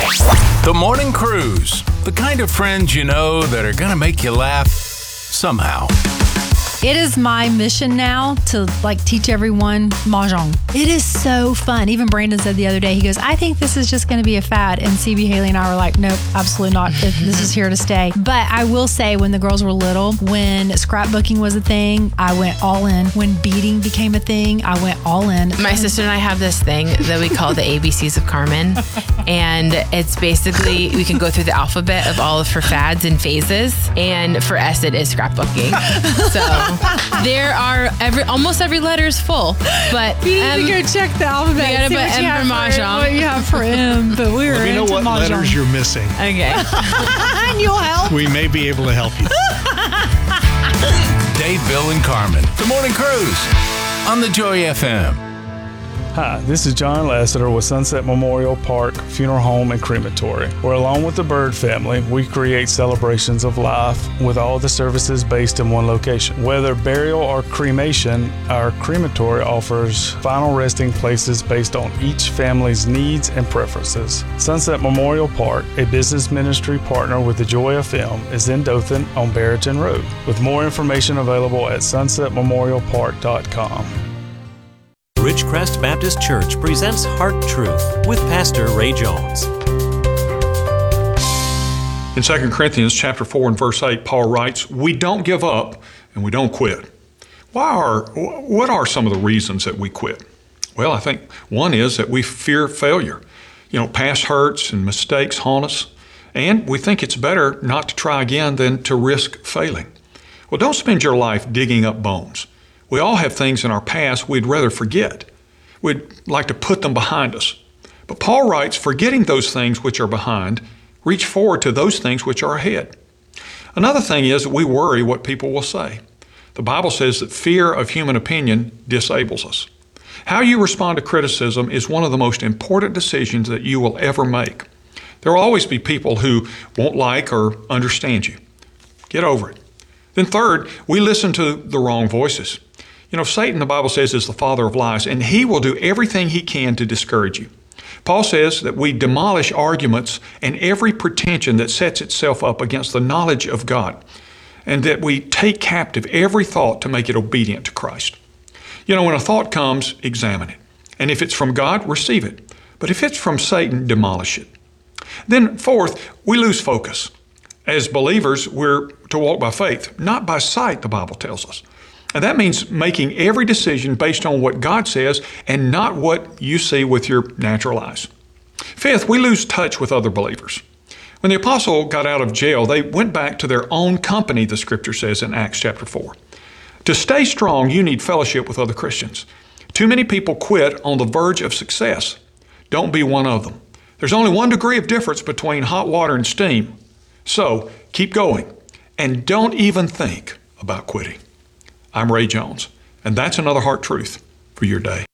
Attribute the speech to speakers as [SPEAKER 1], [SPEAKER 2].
[SPEAKER 1] The Morning Cruise. The kind of friends you know that are going to make you laugh somehow.
[SPEAKER 2] It is my mission now to teach everyone Mahjong. It is so fun. Even Brandon said the other day, he goes, I think this is just going to be a fad. And CB, Haley, and I were like, nope, absolutely not. This is here to stay. But I will say, when the girls were little, when scrapbooking was a thing, I went all in. When beading became a thing, I went all in.
[SPEAKER 3] My sister and I have this thing that we call the ABCs of Carmen. And it's basically, we can go through the alphabet of all of her fads and phases. And for S, it is scrapbooking. So there are almost every letter is full, but
[SPEAKER 2] you need to go check the alphabet.
[SPEAKER 3] You gotta put M for Mahjong.
[SPEAKER 2] What you have for M, but we were
[SPEAKER 4] Let me know
[SPEAKER 2] into
[SPEAKER 4] what
[SPEAKER 2] Mahjong.
[SPEAKER 4] letters you're missing.
[SPEAKER 3] Okay.
[SPEAKER 2] And you'll help.
[SPEAKER 4] We may be able to help you.
[SPEAKER 1] Dave, Bill, and Carmen. The Morning Cruise on the Joy FM.
[SPEAKER 5] Hi, this is John Lassiter with Sunset Memorial Park Funeral Home and Crematory, where along with the Bird family, we create celebrations of life with all the services based in one location. Whether burial or cremation, our crematory offers final resting places based on each family's needs and preferences. Sunset Memorial Park, a business ministry partner with the Joy FM, is in Dothan on Barrington Road, with more information available at sunsetmemorialpark.com.
[SPEAKER 6] Ridgecrest Baptist Church presents Heart Truth with Pastor Ray Jones.
[SPEAKER 7] In 2 Corinthians chapter 4 and verse 8, Paul writes, "We don't give up and we don't quit." What are some of the reasons that we quit? Well, I think one is that we fear failure. Past hurts and mistakes haunt us, and we think it's better not to try again than to risk failing. Well, don't spend your life digging up bones. We all have things in our past we'd rather forget. We'd like to put them behind us. But Paul writes, forgetting those things which are behind, reach forward to those things which are ahead. Another thing is that we worry what people will say. The Bible says that fear of human opinion disables us. How you respond to criticism is one of the most important decisions that you will ever make. There will always be people who won't like or understand you. Get over it. Then third, we listen to the wrong voices. Satan, the Bible says, is the father of lies, and he will do everything he can to discourage you. Paul says that we demolish arguments and every pretension that sets itself up against the knowledge of God, and that we take captive every thought to make it obedient to Christ. When a thought comes, examine it. And if it's from God, receive it. But if it's from Satan, demolish it. Then fourth, we lose focus. As believers, we're to walk by faith, not by sight, the Bible tells us. And that means making every decision based on what God says and not what you see with your natural eyes. Fifth, we lose touch with other believers. When the apostle got out of jail, they went back to their own company, the scripture says in Acts chapter 4. To stay strong, you need fellowship with other Christians. Too many people quit on the verge of success. Don't be one of them. There's only one degree of difference between hot water and steam. So keep going and don't even think about quitting. I'm Ray Jones, and that's another Heart Truth for your day.